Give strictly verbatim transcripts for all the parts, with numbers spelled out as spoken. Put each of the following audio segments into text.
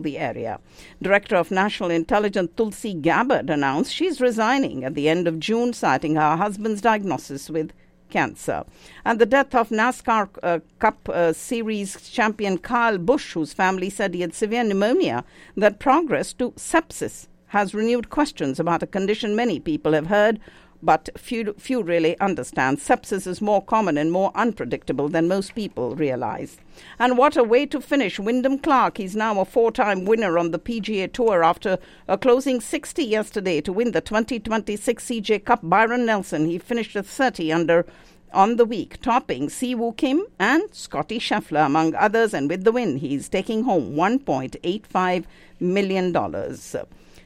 the area. Director of National Intelligence Tulsi Gabbard announced she's resigning at the end of June, citing her husband's diagnosis with cancer. And the death of NASCAR uh, Cup uh, Series champion Kyle Busch, whose family said he had severe pneumonia that progressed to sepsis, has renewed questions about a condition many people have heard, but few, few really understand. Sepsis is more common and more unpredictable than most people realize. And what a way to finish. Wyndham Clark, he's now a four-time winner on the P G A Tour after a closing sixty yesterday to win the twenty twenty-six C J Cup. Byron Nelson, he finished at thirty under on the week, topping Siwoo Kim and Scotty Scheffler, among others. And with the win, he's taking home one point eight five million dollars.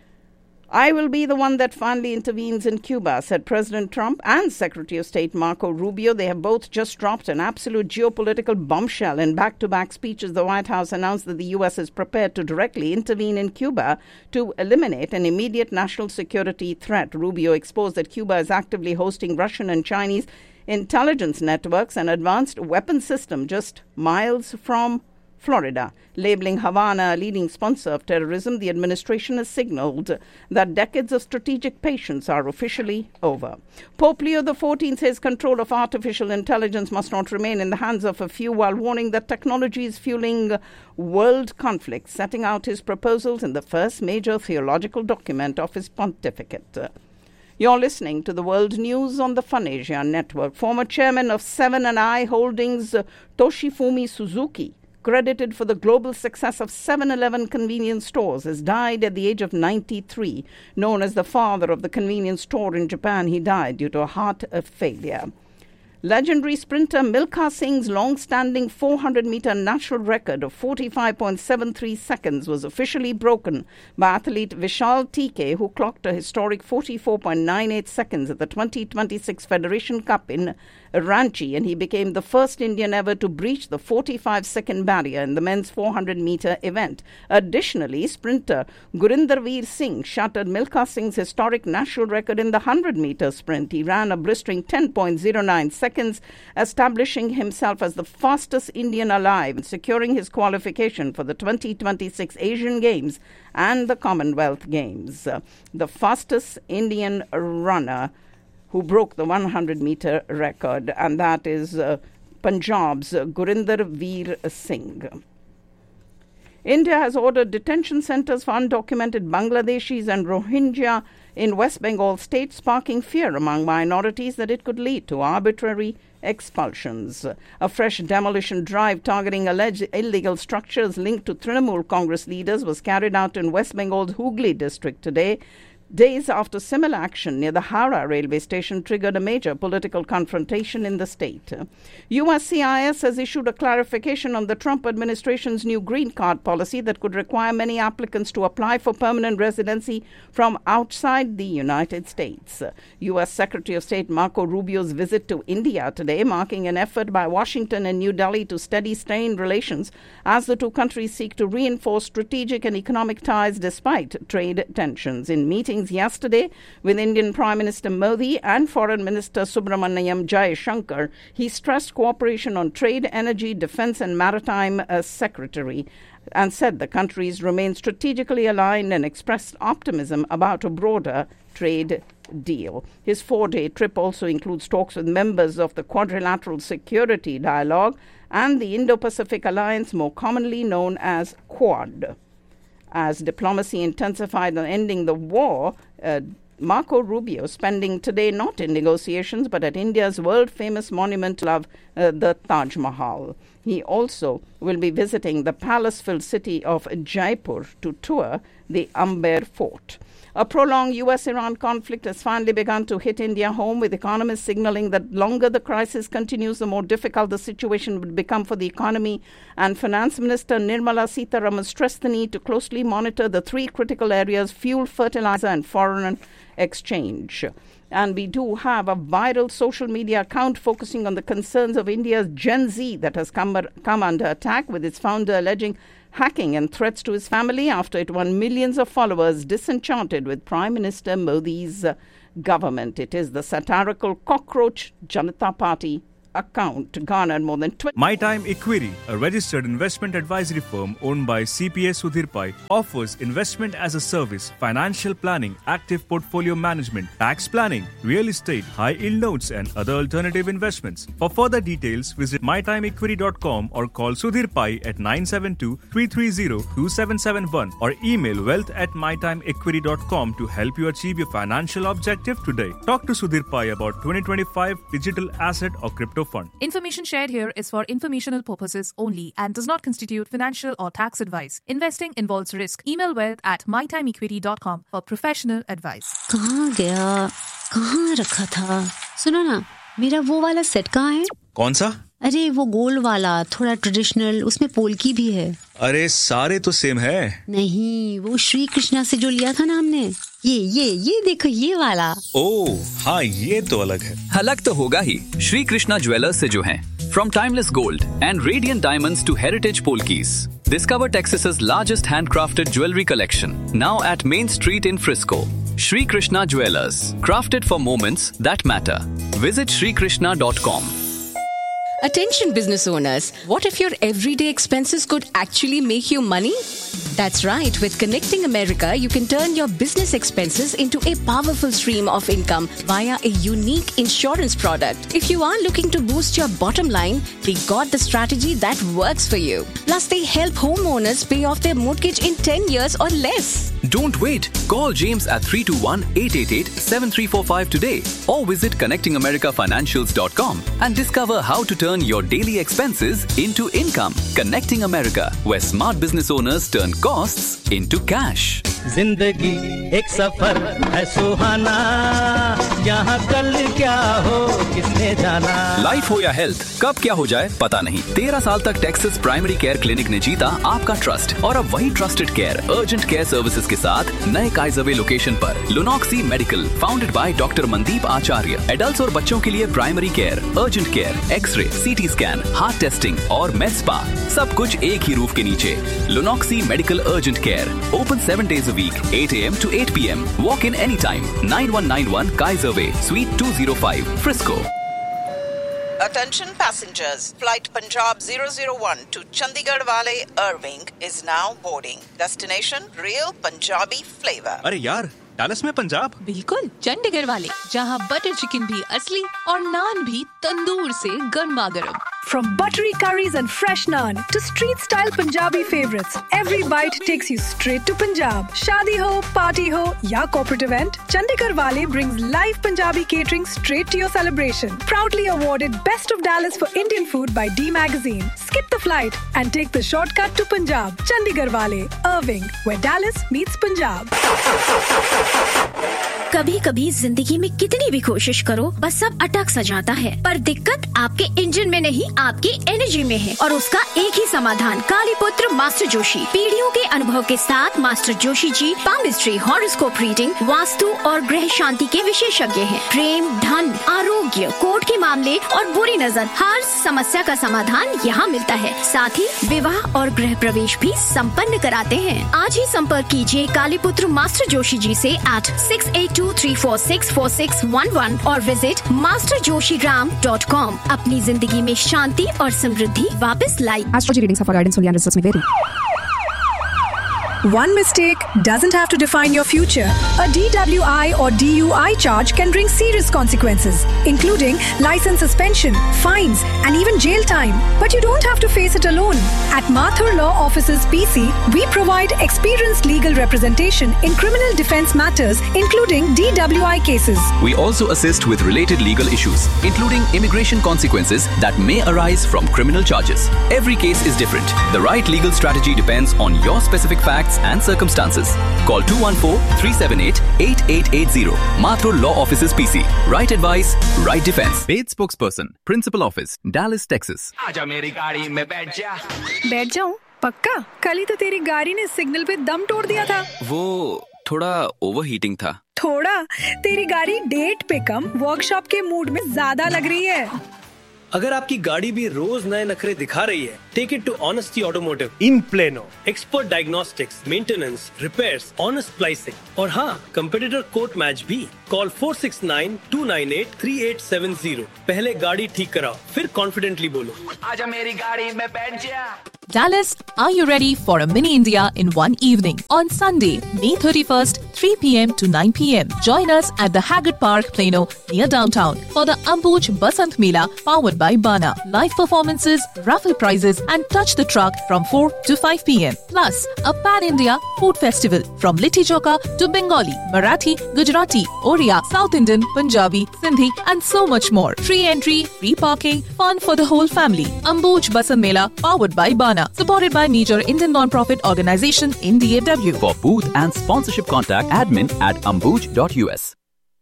I will be the one that finally intervenes in Cuba, said President Trump and Secretary of State Marco Rubio. They have both just dropped an absolute geopolitical bombshell. In back-to-back speeches, the White House announced that the U S is prepared to directly intervene in Cuba to eliminate an immediate national security threat. Rubio exposed that Cuba is actively hosting Russian and Chinese intelligence networks and advanced weapon system just miles from Florida. Labeling Havana a leading sponsor of terrorism, the administration has signaled that decades of strategic patience are officially over. Pope Leo the fourteenth says control of artificial intelligence must not remain in the hands of a few, while warning that technology is fueling world conflict, setting out his proposals in the first major theological document of his pontificate. You're listening to the World News on the Fun Asia Network. Former chairman of Seven and I Holdings, Toshifumi Suzuki, credited for the global success of seven eleven convenience stores, has died at the age of ninety-three. Known as the father of the convenience store in Japan, he died due to a heart failure. Legendary sprinter Milkha Singh's long-standing four hundred meter national record of forty-five point seven three seconds was officially broken by athlete Vishal T K, who clocked a historic forty-four point nine eight seconds at the twenty twenty-six Federation Cup in Ranchi, and he became the first Indian ever to breach the forty-five second barrier in the men's four hundred meter event. Additionally, sprinter Gurinder Veer Singh shattered Milkha Singh's historic national record in the one hundred meter sprint. He ran a blistering ten point zero nine seconds, establishing himself as the fastest Indian alive and securing his qualification for the twenty twenty-six Asian Games and the Commonwealth Games. Uh, the fastest Indian runner who broke the one hundred meter record, and that is uh, Punjab's uh, Gurinder Veer Singh. India has ordered detention centers for undocumented Bangladeshis and Rohingya in West Bengal state, sparking fear among minorities that it could lead to arbitrary expulsions. A fresh demolition drive targeting alleged illegal structures linked to Trinamool Congress leaders was carried out in West Bengal's Hooghly district today, days after similar action near the Howrah railway station triggered a major political confrontation in the state. U S C I S has issued a clarification on the Trump administration's new green card policy that could require many applicants to apply for permanent residency from outside the United States. U S Secretary of State Marco Rubio's visit to India today, marking an effort by Washington and New Delhi to steady strained relations as the two countries seek to reinforce strategic and economic ties despite trade tensions. In meetings yesterday with Indian Prime Minister Modi and Foreign Minister Subramaniam Jaishankar, he stressed cooperation on trade, energy, defense and maritime uh, secretary, and said the countries remain strategically aligned and expressed optimism about a broader trade deal. His four-day trip also includes talks with members of the Quadrilateral Security Dialogue and the Indo-Pacific Alliance, more commonly known as Quad. As diplomacy intensified on ending the war, uh, Marco Rubio spending today not in negotiations but at India's world-famous monument of uh, the Taj Mahal. He also will be visiting the palace-filled city of Jaipur to tour the Amber Fort. A prolonged U S Iran conflict has finally begun to hit India home, with economists signaling that longer the crisis continues, the more difficult the situation would become for the economy. And Finance Minister Nirmala Sitharaman stressed the need to closely monitor the three critical areas: fuel, fertilizer, and foreign exchange. And we do have a viral social media account focusing on the concerns of India's Gen Z that has come, come under attack, with its founder alleging hacking and threats to his family after it won millions of followers disenchanted with Prime Minister Modi's uh, government. It is the satirical cockroach Janata Party account garnered more than twenty. My Time Equity, a registered investment advisory firm owned by C P A Sudhir Pai, offers investment as a service, financial planning, active portfolio management, tax planning, real estate, high-yield notes and other alternative investments. For further details, visit my time equity dot com or call Sudhir Pai at nine seven two, three three zero, two seven seven one or email wealth at my time equity dot com to help you achieve your financial objective today. Talk to Sudhir Pai about twenty twenty-five digital asset or crypto fund. Information shared here is for informational purposes only and does not constitute financial or tax advice. Investing involves risk. Email wealth at my time equity dot com for professional advice. कहाँ गया? कहाँ रखा था? सुनो ना, मेरा वो वाला सेट कहाँ है? कौन सा? अरे वो गोल्ड वाला, थोड़ा ट्रेडिशनल, उसमें पोल्की भी है। अरे सारे तो सेम है। नहीं, वो श्री कृष्णा से जो लिया था ना हमने, ये ये ये देखो ये वाला। ओह हाँ, ये तो अलग है। अलग तो होगा ही, श्री कृष्णा ज्वेलर्स से जो है। From timeless gold and radiant diamonds to heritage polkis, discover Texas's largest handcrafted jewelry collection. Now at Main Street in Frisco, Shri Krishna Jewelers, crafted for moments that matter. Visit shri krishna dot com. Attention business owners, what if your everyday expenses could actually make you money? That's right, with Connecting America, you can turn your business expenses into a powerful stream of income via a unique insurance product. If you are looking to boost your bottom line, they got the strategy that works for you. Plus, they help homeowners pay off their mortgage in ten years or less. Don't wait. Call James at three two one, eight eight eight, seven three four five today or visit connecting america financials dot com and discover how to turn your daily expenses into income. Connecting America, where smart business owners turn costs into cash. जिंदगी एक सफर है सुहाना, यहाँ कल क्या हो किसने जाना। Life हो या हेल्थ, कब क्या हो जाए पता नहीं। तेरह साल तक टेक्सास प्राइमरी केयर क्लिनिक ने जीता आपका ट्रस्ट और अब वही trusted care urgent care services के साथ नए काइजरवे लोकेशन पर लुनॉक्सी medical, founded by doctor Mandeep Acharya. Adults और बच्चों के लिए primary care, urgent care, x ray, CT scan, heart testing और med spa, सब कुछ एक ही रूफ के नीचे। लुनॉक्सी medical urgent care, open seven days a week, eight a.m. to eight p.m. Walk in anytime. nine one nine one Kaiser Way, Suite two oh five, Frisco. Attention passengers, flight Punjab zero zero one to Chandigarh Wale Irving is now boarding. Destination Real Punjabi flavor. अरे यार, Dallas में पंजाब? बिल्कुल, चंडीगढ़ वाले, जहाँ butter chicken भी असली और नान भी तंदूर से गर्मा गर्म। From buttery curries and fresh naan to street-style Punjabi favorites, every bite takes you straight to Punjab. Shadi ho, party ho, ya corporate event, Chandigarh Wale brings live Punjabi catering straight to your celebration. Proudly awarded Best of Dallas for Indian Food by D Magazine. Skip the flight and take the shortcut to Punjab. Chandigarh Wale, Irving, where Dallas meets Punjab. कभी कभी जिंदगी में कितनी भी कोशिश करो बस सब अटक सा जाता है, पर दिक्कत आपके इंजन में नहीं आपकी एनर्जी में है और उसका एक ही समाधान, कालीपुत्र मास्टर जोशी। पीढ़ियों के अनुभव के साथ master Joshi ji palmistry, horoscope reading, vastu और ग्रह शांति के विशेषज्ञ हैं। प्रेम, धन, आरोग्य, कोर्ट के मामले और बुरी नजर, हर समस्या का समाधान यहाँ मिलता है। साथ ही विवाह और गृह प्रवेश भी संपन्न कराते हैं। आज ही संपर्क कीजिए कालीपुत्र मास्टर जोशी जी से eight six eight to three four six four six one one और विजिट मास्टर जोशी ग्राम डॉट कॉम। अपनी जिंदगी में शांति और समृद्धि वापस लाई। Astrology readings for guidance only and results may vary. One mistake doesn't have to define your future. A D W I or D U I charge can bring serious consequences, including license suspension, fines, and even jail time. But you don't have to face it alone. At Mathur Law Offices P C, we provide experienced legal representation in criminal defense matters, including D W I cases. We also assist with related legal issues, including immigration consequences that may arise from criminal charges. Every case is different. The right legal strategy depends on your specific facts and circumstances. Call two one four, three seven eight, eight eight eight zero. Mathur Law Offices P C. Right advice, right defense. Paid spokesperson, Principal Office, Dallas, Texas. आजा मेरी गाड़ी में बैठ जा। बैठ जाऊं? पक्का? कल ही तो तेरी गाड़ी ने सिग्नल पे दम तोड़ दिया था। वो थोड़ा ओवरहीटिंग था। थोड़ा? तेरी गाड़ी डेट पे कम वर्कशॉप के मूड में ज्यादा लग रही है। अगर आपकी गाड़ी भी रोज नए नखरे दिखा रही है, take it to honesty automotive in Plano. Expert diagnostics, maintenance, repairs, honest pricing और हाँ, कंपेटिटर कोट मैच भी। Call four six nine to nine eight three eight seven zero. पहले गाड़ी ठीक कराओ, फिर कॉन्फिडेंटली बोलो, आजा मेरी गाड़ी में बैठ जा। Dallas, are you ready for a mini India in one evening? On Sunday, May thirty-first, three p.m. to nine p.m. Join us at the Haggard Park, Plano, near downtown for the Ambuj Basant Mela powered by Bana. Live performances, raffle prizes and touch the truck from four to five p.m. Plus, a pan-India food festival from Litti Choka to Bengali, Marathi, Gujarati, Oriya, South Indian, Punjabi, Sindhi and so much more. Free entry, free parking, fun for the whole family. Ambuj Basant Mela powered by Bana. Supported by major Indian non-profit organization in D F W. For booth and sponsorship, contact admin at ambuj dot u s.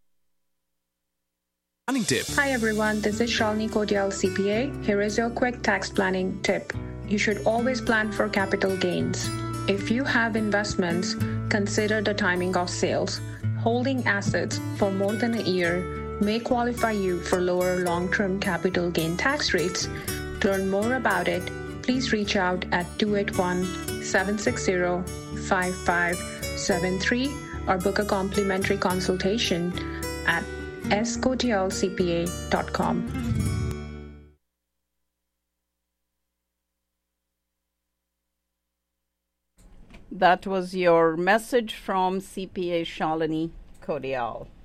Planning tip. Hi everyone, this is Shalini Kodial, C P A. Here is your quick tax planning tip. You should always plan for capital gains. If you have investments, consider the timing of sales. Holding assets for more than a year may qualify you for lower long-term capital gain tax rates. To learn more about it, please reach out at two eight one, seven six zero, five five seven three or book a complimentary consultation at s kodial c p a dot com. That was your message from C P A Shalini Kodial.